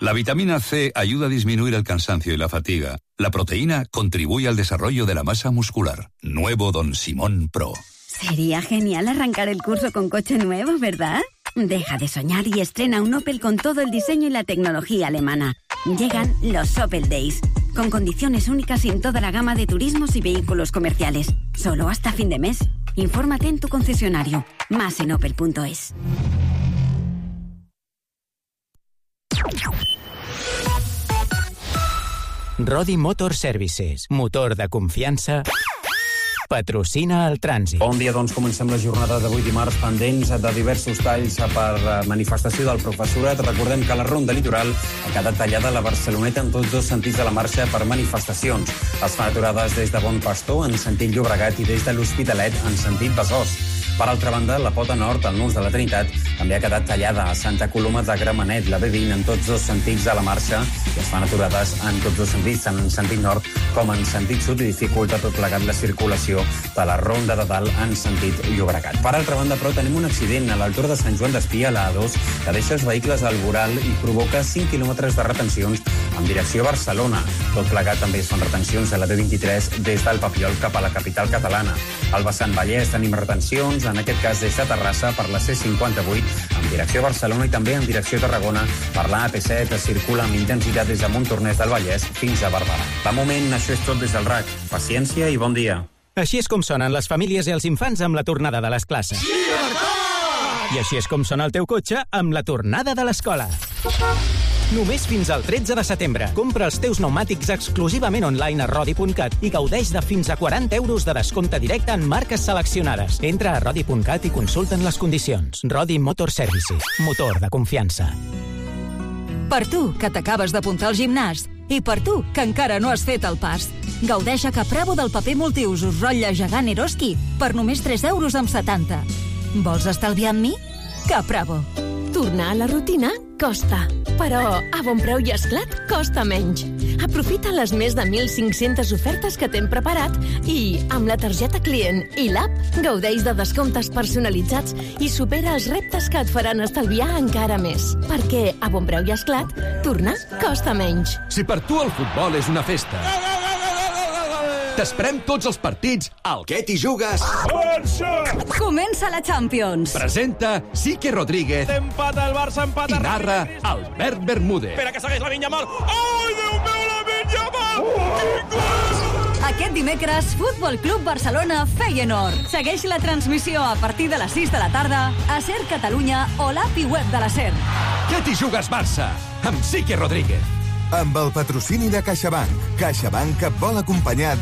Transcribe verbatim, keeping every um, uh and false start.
La vitamina C ayuda a disminuir el cansancio y la fatiga. La proteína contribuye al desarrollo de la masa muscular. Nuevo Don Simón Pro. Sería genial arrancar el curso con coche nuevo, ¿verdad? Deja de soñar y estrena un Opel con todo el diseño y la tecnología alemana. Llegan los Opel Days, con condiciones únicas en toda la gama de turismos y vehículos comerciales. Solo hasta fin de mes. Infórmate en tu concesionario. Más en opel punto es. Rodi Motor Services, motor de confiança, patrocina el trànsit. Bon dia, doncs comencem la jornada d'avui dimarts pendents de diversos talls per manifestació del professorat. Recordem que la ronda litoral ha quedat tallada a la Barceloneta en tots dos sentits de la marxa per manifestacions. Es fan aturades des de Bon Pastor en sentit Llobregat i des de l'Hospitalet en sentit Besòs. Per altra banda, la pota nord, al nus de la Trinitat, també ha quedat tallada a Santa Coloma de Gramenet, la B vint, en tots dos sentits de la marxa, i es fan aturades en tots dos sentits, tant en sentit nord com en sentit sud, i dificulta tot plegat la circulació de la Ronda de Dalt en sentit Llobregat. Per altra banda, però, tenim un accident a l'altura de Sant Joan d'Espí, a la A dos, que deixa els vehicles al voral i provoca cinc quilòmetres de retencions en direcció a Barcelona. Tot plegat també es fan retencions a la B vint-i-tres des del Papiol cap a la capital catalana. Al vessant Vallès tenim retencions, en aquest cas des de Terrassa per la C cinquanta-vuit en direcció a Barcelona i també en direcció a Tarragona per la A P set, es circula amb intensitat des de Montornès del Vallès fins a Barberà. De moment, això és tot des del R A C. Paciència i bon dia. Així és com sonen les famílies i els infants amb la tornada de les classes. I així és com sona el teu cotxe amb la tornada de l'escola. Només fins al tretze de setembre. Compra els teus pneumàtics exclusivament online a rodi punt cat i gaudeix de fins a quaranta euros de descompte directe en marques seleccionades. Entra a rodi punt cat i consulta'n les condicions. Rodi Motor Services. Motor de confiança. Per tu, que t'acabes d'apuntar al gimnàs, i per tu, que encara no has fet el pas. Gaudeix a Capravo del paper multiusos rotlle gegant Eroski per només tres euros amb setanta. Vols estalviar amb mi? Capravo. Tornar a la rutina costa, però a bon preu i esclat costa menys. Aprofita les més de mil cinc-centes ofertes que t'hem preparat i, amb la targeta client i l'app, gaudeix de descomptes personalitzats i supera els reptes que et faran estalviar encara més. Perquè, a bon preu i esclat, tornar costa menys. Si per tu el futbol és una festa, t'esperem tots els partits al Què t'hi jugues? Comença la Champions. Presenta Sique Rodríguez. Empata el Barça, empata... I narra Albert Bermúdez. Espera que segueix la Vinya Mal. Ai, Déu meu, la Vinya Mal! Quin gol! Aquest dimecres, Futbol Club Barcelona Feyenoord. Segueix la transmissió a partir de les sis de la tarda a Ser Catalunya o l'A P I web de la Ser. Què t'hi jugues, Barça? Amb Sique Rodríguez. Amb el patrocini de CaixaBank. CaixaBank et vol acompanyar